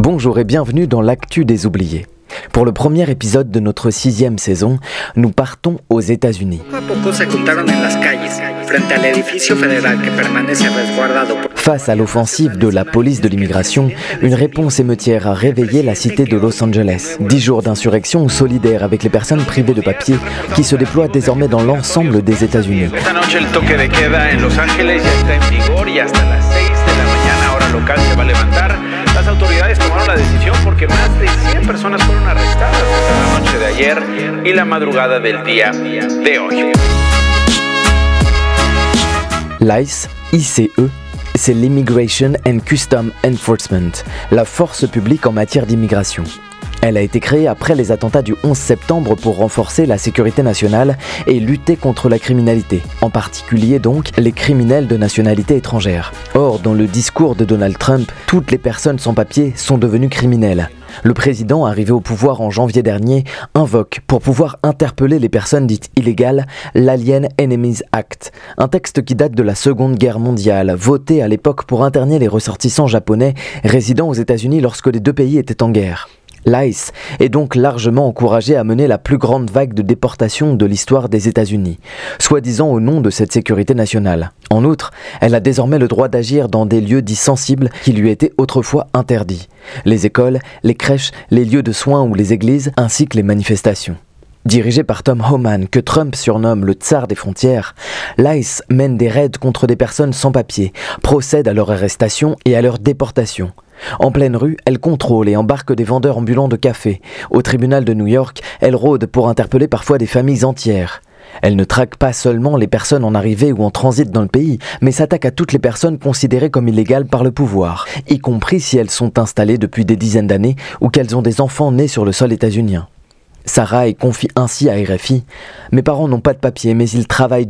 Bonjour et bienvenue dans l'actu des oubliés. Pour le premier épisode de notre 6e saison, nous partons aux États-Unis. Face à l'offensive de la police de l'immigration, une réponse émeutière a réveillé la cité de Los Angeles. 10 jours d'insurrection solidaire avec les personnes privées de papier qui se déploient désormais dans l'ensemble des États-Unis. Las autoridades tomaron la decisión porque más de 100 personas fueron arrestadas entre la noche de ayer y la madrugada del día de hoy. L'ICE, ICE, c'est l'Immigration and Customs Enforcement, la force publique en matière d'immigration. Elle a été créée après les attentats du 11 septembre pour renforcer la sécurité nationale et lutter contre la criminalité, en particulier donc les criminels de nationalité étrangère. Or, dans le discours de Donald Trump, toutes les personnes sans papier sont devenues criminelles. Le président, arrivé au pouvoir en janvier dernier, invoque, pour pouvoir interpeller les personnes dites illégales, l'Alien Enemies Act, un texte qui date de la Seconde Guerre mondiale, voté à l'époque pour interner les ressortissants japonais résidant aux États-Unis lorsque les deux pays étaient en guerre. L'ICE est donc largement encouragée à mener la plus grande vague de déportation de l'histoire des États-Unis, soi-disant au nom de cette sécurité nationale. En outre, elle a désormais le droit d'agir dans des lieux dits sensibles qui lui étaient autrefois interdits. Les écoles, les crèches, les lieux de soins ou les églises, ainsi que les manifestations. Dirigé par Tom Homan, que Trump surnomme le tsar des frontières, l'ICE mène des raids contre des personnes sans papier, procède à leur arrestation et à leur déportation. En pleine rue, elle contrôle et embarque des vendeurs ambulants de café. Au tribunal de New York, elle rôde pour interpeller parfois des familles entières. Elle ne traque pas seulement les personnes en arrivée ou en transit dans le pays, mais s'attaque à toutes les personnes considérées comme illégales par le pouvoir, y compris si elles sont installées depuis des dizaines d'années ou qu'elles ont des enfants nés sur le sol états-unien. Sarah confie ainsi à RFI « Mes parents n'ont pas de papier, mais ils travaillent